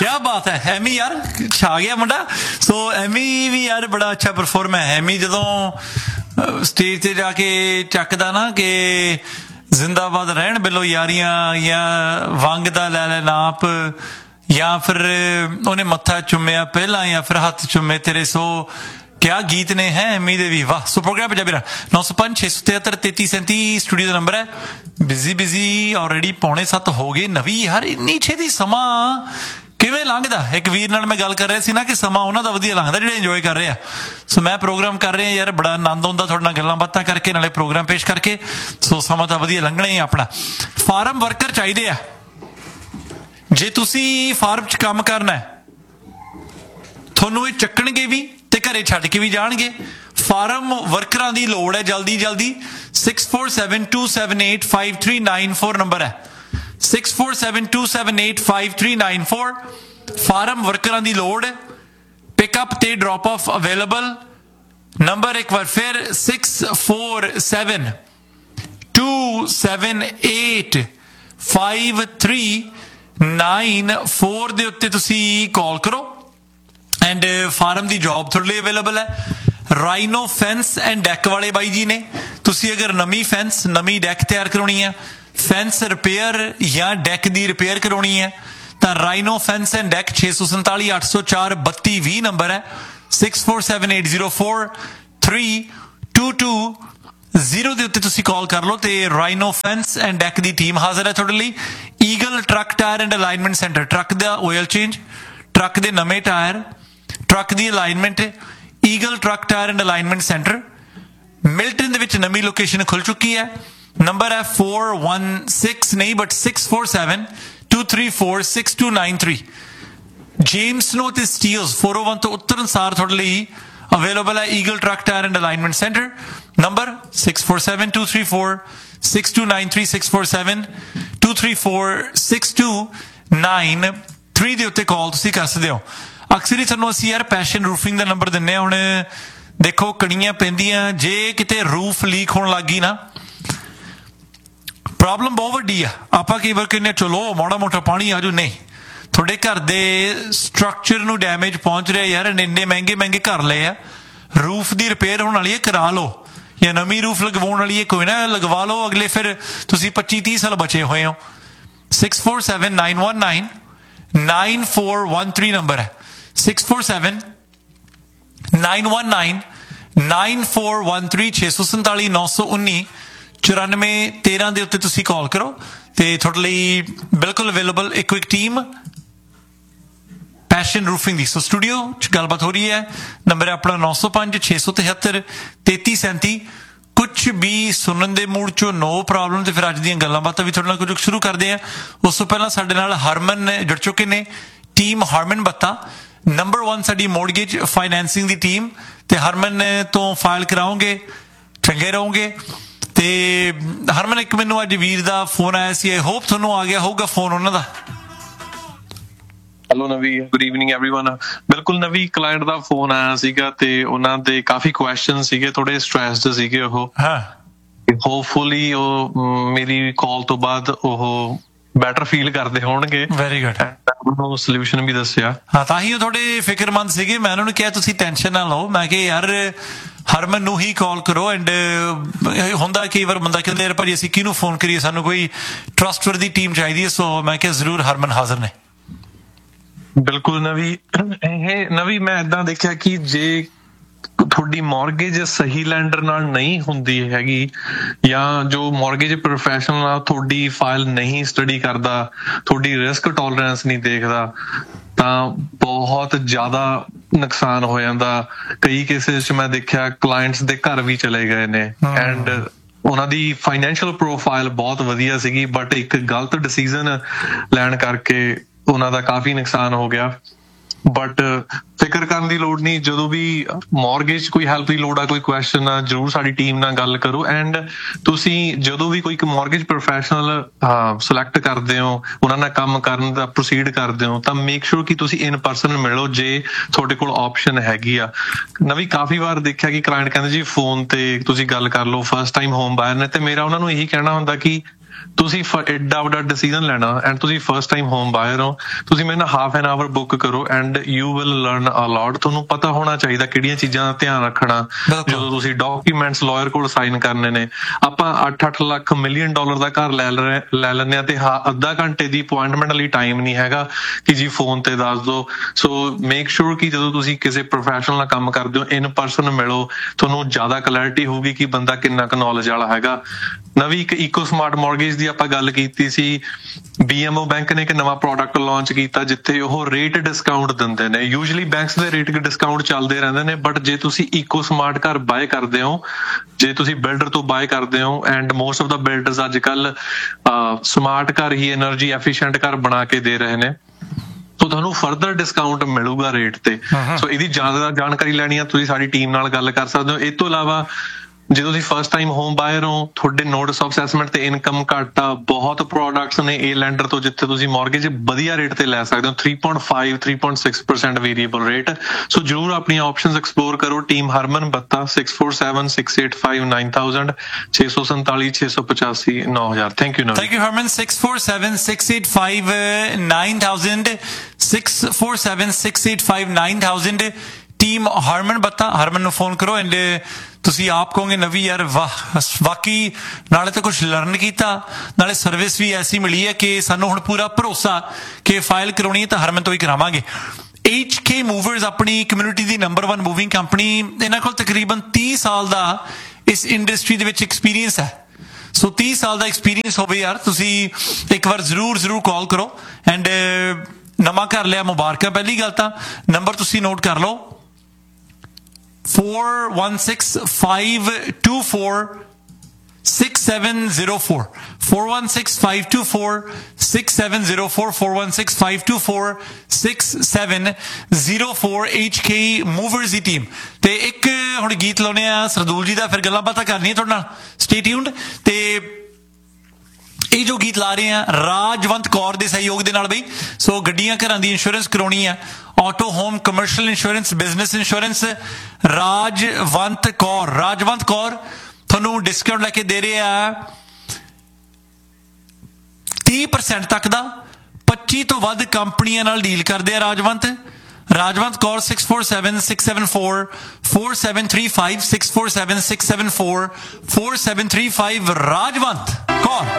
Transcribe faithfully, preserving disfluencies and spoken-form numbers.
क्या बात है हैमी यार छा गया मुंडा सो हैमी भी यार बड़ा अच्छा परफॉर्म है हैमी जदों स्टेज ते जाके चकदा ना कि जिंदाबाद रहन बिलो यारियां या वंग दा लै लै नाप या फिर उन्हें मत्था चुम्या पहला या फिर हथ चुमे तेरे सो क्या गीत ने हैं एमी दे भी वाह सो प्रोग्राम पंजाबी नौ सौ पंज छे सौ तिहत्तर तेती सैंती स्टूडियो का नंबर है बिजी बिजी ऑलरेडी पौने सत्त हो गए नवी यार इन्नी छेती समा किवें लंघदा एक वीर नाल मैं गल कर रहा सी ना कि समा उन्हां दा वधिया लंघदा जिहड़े इंजॉय कर रहे आ सो मैं प्रोग्राम कर रहे यार बड़ा आनंद आउंदा तुहाडे नाल गल्लां बातां करके नाले प्रोग्राम पेश करके सो समा तां वधिया लंघना ही अपना फार्म वर्कर चाहीदे आ जे तुसी फार्म च काम करना है तुहानूं इह चक्कणगे भी ते घरे छड्ड के भी जाणगे फार्म वर्करां दी लोड़ है जल्दी जल्दी six four seven two seven eight five three nine four number है six four seven two seven eight five three nine four farm वर्करां दी लोड़ पिकअप ते ड्रॉप ऑफ अवेलेबल नंबर एक बार फिर six four seven two seven eight five three nine four दे उत्ते तुसी call करो and farm the job थोड़े लिए available है राइनो फेंस एंड डैक वाले बाई जी ने तुसी अगर नमी फेंस नमी डैक तैयार करवानी है फेंस रिपेयर या डैक दी रिपेयर करवानी है तो राइनो फेंस एंड डैक छे सौ संताली अठ सौ चार बत्ती भी नंबर है six four seven eight zero four three to to zero के उत्ते तुसी कॉल कर लो तो rhino fence and deck the team हाजिर है थोड़े लिए eagle truck tyre and alignment centre truck दा ऑयल चेंज ट्रक दे नवे tyre truck the alignment eagle truck tyre and alignment centre Milton they which Navi location खुल चुकी है number है फोर वन सिक्स नहीं but six four seven two three four six to nine three James no ते steels four ओ one तो उत्तर अनुसार थोड़े लिए अवेलेबल है eagle truck tyre and alignment centre number six four seven two three four six to nine three six four seven two three four six to nine three दे उत्ते call तुसी कर सकदे हो अक्सर ही तुहानूं असीं यार पैशन रूफिंग का नंबर दिंदे हुण देखो कड़ियां पैंदियां जे किते रूफ लीक होण लग गई ना प्रॉब्लम बहुत वड्डी आ आपां कई वार कहने चलो माड़ा मोटा पानी आजू नहीं थोड़े घर दे स्ट्रक्चर नूं डैमेज पहुंच रहा यार इन्ने महंगे महंगे घर ले आ रूफ दी रिपेयर होने वाली है करा लो या नवी रूफ लगवाउण वाली है कोई ना लगवा लो अगले फिर तुसीं पच्ची तीह साल बचे हुए हो six four seven nine one nine nine four one three number है six four seven nine one nine nine four one three छे सौ संताली नौ सौ उन्नी चौरानवे तेरह के उत्ते तुसी कॉल करो तो थोड़े लिए बिल्कुल अवेलेबल एक एक टीम पैशन रूफिंग दी सो स्टूडियो गलबात हो रही है नंबर है अपना नौ सौ पांच छे सौ तिहत्तर तेती सैंती कुछ भी सुनन दे मूड चो नो प्रॉब्लम तो फिर अज दी गल्लां बातां भी थोड़े नाल कुछ शुरू करते हैं उस तो पहला साडे नाल हरमन जुड़ चुके ने टीम हरमन बत्ता नंबर वन साडी मोर्गेज फाइनैंसिंग दी टीम ते हरमन तो फाइल कराओगे चंगे रहोगे ते हरमन एक मैनू अज वीर दा फोन आया सी आई होप तुहानूं आ गया होगा फोन उन्हां दा हेलो नवी गुड इवनिंग एवरीवन बिल्कुल नवी क्लाइंट दा फोन आया सीगा ते उन्हां दे काफी क्वेश्चन सीगे थोड़े स्ट्रेस्ड सीगे ओह हां होपफुली ओ मेरी कॉल तो बाद ओह बेटर फील करते होणगे वेरी गुड उन्होंने सॉल्यूशन भी दस्सिया हां तां ही थोड़े फिक्रमंद सीगे मैं उन्होंने कहा तुसीं टेंशन ना लो मैं कि यार हरमन नूं ही कॉल करो एंड हुंदा कई बार बंदा कहंदा यार भाजी असीं किहनूं फोन करिए सानूं कोई ट्रस्टवर्दी टीम चाहिदी है सो मैं कहा जरूर हरमन हाजिर ने बिल्कुल नवी नवी मैं इदां देखिया कि जे थोड़ी मॉर्गेज सही लैंडर नाल नहीं हुंदी हैगी या जो मॉर्गेज प्रोफैशनल आ थोड़ी फाइल नहीं स्टडी करदा थोड़ी रिस्क टॉलरेंस नहीं देखदा तां बहुत ज्यादा नुकसान हो जांदा कई केसेस च मैं देखिया क्लाइंट्स दे घर भी चले गए ने एंड उन्हां दी फाइनैंशियल प्रोफाइल बहुत वधिया सीगी बट एक गलत डिसीजन लैण करके उन्हां दा काफी नुकसान हो गया बट फिक्र करने की लोड़ नहीं जो भी मॉर्गेज कोई हेल्प की लोड़ आ कोई क्वेश्चन आ जरूर साडी टीम नाल गल करो एंड तुसी जो भी कोई मॉर्गेज प्रोफैशनल सिलेक्ट करते हो उन्हां नाल काम करन दा प्रोसीड करते हो तां मेक श्योर कि तुसी इन परसन मिलो जे तुहाडे कोल ऑप्शन हैगी आ नवी काफी बार देखिया कि क्लाइंट कहंदे जी फोन ते तुसी गल कर लो फर्स्ट टाइम होम बायर ने ते मेरा उन्हां नूं यही कहना हुंदा कि ਤੁਸੀਂ ਐਡਾ ਵੱਡਾ ਡਿਸੀਜਨ ਲੈਣਾ ਐਂਡ ਤੁਸੀਂ ਫਰਸਟ ਟਾਈਮ ਹੋਮ ਬਾਇਰ ਹੋ, ਤੁਸੀਂ ਮੇਰੇ ਨਾਲ ਹਾਫ ਐਨ ਆਵਰ ਬੁੱਕ ਕਰੋ ਐਂਡ ਯੂ ਵਿਲ ਲਰਨ ਅ ਲੋਟ। ਤੁਹਾਨੂੰ ਪਤਾ ਹੋਣਾ ਚਾਹੀਦਾ ਕਿਹੜੀਆਂ ਚੀਜ਼ਾਂ ਦਾ ਧਿਆਨ ਰੱਖਣਾ ਜਦੋਂ ਤੁਸੀਂ ਡਾਕੂਮੈਂਟਸ ਲਾਇਰ ਕੋਲ ਸਾਈਨ ਕਰਨੇ ਨੇ। ਆਪਾਂ ਅੱਠ ਅੱਠ ਲੱਖ ਮਿਲੀਅਨ ਡਾਲਰ ਦਾ ਘਰ ਲੈ ਲੈ ਲੈਂਦੇ ਆ ਤੇ ਹਾਂ ਅੱਧਾ ਘੰਟੇ ਦੀ ਅਪੁਆਇੰਟਮੈਂਟ ਲਈ ਟਾਈਮ ਨਹੀਂ ਹੈਗਾ ਕਿ ਜੀ ਫੋਨ ਤੇ ਦੱਸ ਦਿਓ। ਸੋ ਮੇਕ ਸ਼ੋਰ ਕਿ ਜਦੋਂ ਤੁਸੀਂ ਕਿਸੇ ਪ੍ਰੋਫੈਸ਼ਨਲ ਨਾਲ ਕੰਮ ਕਰਦੇ ਹੋ ਇਨ ਪਰਸਨ ਮਿਲੋ, ਤੁਹਾਨੂੰ ਜ਼ਿਆਦਾ ਕਲੈਰਿਟੀ ਹੋਊਗੀ ਕਿ ਬੰਦਾ ਕਿੰਨਾ ਕੁ ਨੌਲੇਜ ਵਾਲਾ ਹੈਗਾ। ਨਵੀਂ ਇੱਕ ਈਕੋ ਸਮਾਰਟ ਮੌਰਗੇਜ ਦੀ ਆਪਾਂ ਗੱਲ ਕੀਤੀ ਸੀ। ਬੀ ਐਮ ਓ ਬੈਂਕ ਨੇ ਇੱਕ ਨਵਾਂ ਪ੍ਰੋਡਕਟ ਲਾਂਚ ਕੀਤਾ ਜਿੱਥੇ ਉਹ ਰੇਟ ਡਿਸਕਾਊਂਟ ਦਿੰਦੇ ਨੇ। ਯੂਜੂਅਲੀ ਬੈਂਕਸ ਦੇ ਰੇਟ ਡਿਸਕਾਊਂਟ ਚੱਲਦੇ ਰਹਿੰਦੇ ਨੇ, ਬਟ ਜੇ ਤੁਸੀਂ ਈਕੋ ਸਮਾਰਟ ਘਰ ਬਾਏ ਕਰਦੇ ਹੋ, ਜੇ ਤੁਸੀਂ ਬਿਲਡਰ ਤੋਂ ਬਾਏ ਕਰਦੇ ਹੋ and most of the builders ਅੱਜ ਕੱਲ ਸਮਾਰਟ ਘਰ ਹੀ ਐਨਰਜੀ ਐਫੀਸ਼ੀਐਂਟ ਘਰ ਬਣਾ ਕੇ ਦੇ ਰਹੇ ਨੇ, ਸੋ ਤੁਹਾਨੂੰ ਫਰਦਰ ਡਿਸਕਾਊਂਟ ਮਿਲੂਗਾ ਰੇਟ ਤੇ। ਸੋ ਇਹਦੀ ਜ਼ਿਆਦਾ ਜਾਣਕਾਰੀ ਲੈਣੀ ਆ ਤੁਸੀਂ ਸਾਡੀ ਟੀਮ ਨਾਲ ਗੱਲ ਕਰ ਸਕਦੇ ਹੋ। ਇਹ ਤੋਂ ਇਲਾਵਾ ਜੇ ਤੁਸੀਂ ਫਸਟ ਟਾਈਮ ਹੋਮ ਬਾਇਰ ਹੋ, ਤੁਹਾਡੇ ਨੋਟਿਸ ਆਫ ਅਸੈਸਮੈਂਟ ਤੇ ਇਨਕਮ ਘੱਟ ਆ, ਬਹੁਤ ਪ੍ਰੋਡਕਟਸ ਨੇ ਇਹ ਲੈਂਡਰ ਤੋਂ ਜਿੱਥੇ ਤੁਸੀਂ ਮੌਰਗੇਜ ਵਧੀਆ ਰੇਟ ਤੇ ਲੈ ਸਕਦੇ ਹੋ, three point five three point six percent variable rate. ਸੋ ਜਰੂਰ ਆਪਣੀਆਂ ਆਪਸ਼ਨਸ ਐਕਸਪਲੋਰ ਕਰੋ। ਟੀਮ ਹਰਮਨ ਬੱਤਾ six four seven six eight five nine thousand ਛੇ ਸੌ ਸੰਤਾਲੀ ਛੇ ਸੌ ਪਚਾਸੀ ਨੌ ਹਜ਼ਾਰ। Thank you thank you Harman. Six four seven six eight five nine thousand six four seven six eight five nine thousand. Team ਹਰਮਨ ਬੱਤਾ, ਹਰਮਨ ਨੂੰ phone ਕਰੋ ਐਂਡ ਤੁਸੀਂ ਆਪ ਕਹੋਗੇ ਨਵੀ ਯਾਰ ਵਾਹ, ਵਾਕਈ ਨਾਲੇ ਤਾਂ ਕੁਝ ਲਰਨ ਕੀਤਾ ਨਾਲੇ ਸਰਵਿਸ ਵੀ ਐਸੀ ਮਿਲੀ ਹੈ ਕਿ ਸਾਨੂੰ ਹੁਣ ਪੂਰਾ ਭਰੋਸਾ ਕਿ ਫਾਈਲ ਕਰਾਉਣੀ ਹੈ ਤਾਂ ਹਰਮਨ ਤੋਂ ਹੀ ਕਰਾਵਾਂਗੇ। ਐਚ ਕੇ ਮੂਵਰਸ ਆਪਣੀ ਕਮਿਊਨਿਟੀ ਦੀ ਨੰਬਰ ਵਨ ਮੂਵਿੰਗ ਕੰਪਨੀ, ਇਹਨਾਂ ਕੋਲ ਤਕਰੀਬਨ ਤੀਹ ਸਾਲ ਦਾ ਇਸ ਇੰਡਸਟਰੀ ਦੇ ਵਿੱਚ ਐਕਸਪੀਰੀਅੰਸ ਹੈ। ਸੋ ਤੀਹ ਸਾਲ ਦਾ ਐਕਸਪੀਰੀਅੰਸ ਹੋਵੇ ਯਾਰ, ਤੁਸੀਂ ਇੱਕ ਵਾਰ ਜ਼ਰੂਰ ਜ਼ਰੂਰ ਕਾਲ ਕਰੋ ਐਂਡ ਨਵਾਂ ਘਰ ਲਿਆ ਮੁਬਾਰਕਾਂ। ਪਹਿਲੀ ਗੱਲ ਤਾਂ ਨੰਬਰ ਤੁਸੀਂ ਨੋਟ ਕਰ ਲਓ four one six five two four six seven zero four four one six five two four six seven zero four four one six five two four six seven zero four H K Movers ਦੀ team. ਤੇ ਇੱਕ ਹੁਣ ਗੀਤ ਲਾਉਣੇ ਆ ਸਰਦੂਲ ਜੀ ਦਾ, ਫਿਰ ਗੱਲਾਂ ਬਾਤਾਂ ਕਰਨੀਆਂ ਤੁਹਾਡੇ ਨਾਲ। Stay tuned. ਤੇ ਇਹ ਜੋ ਗੀਤ ਲਾ ਰਹੇ ਆ ਰਾਜਵੰਤ ਕੌਰ ਦੇ ਸਹਿਯੋਗ ਦੇ ਨਾਲ ਬਈ। ਸੋ ਗੱਡੀਆਂ ਘਰਾਂ ਦੀ ਇੰਸ਼ੋਰੈਂਸ ਕਰਾਉਣੀ ਆ, auto home commercial insurance business insurance, Rajwant Kaur Rajwant Kaur ਤੁਹਾਨੂੰ ਡਿਸਕਾਊਂਟ ਲੈ ਕੇ ਦੇ ਰਹੇ ਆ ਤੀਹ ਪਰਸੈਂਟ ਤੱਕ ਦਾ। ਪੱਚੀ ਤੋਂ ਵੱਧ ਕੰਪਨੀਆਂ ਨਾਲ ਡੀਲ ਕਰਦੇ ਆ Rajwant. Rajwant Kaur six four seven six seven four four seven three five six four seven six seven four four seven three five Rajwant Kaur.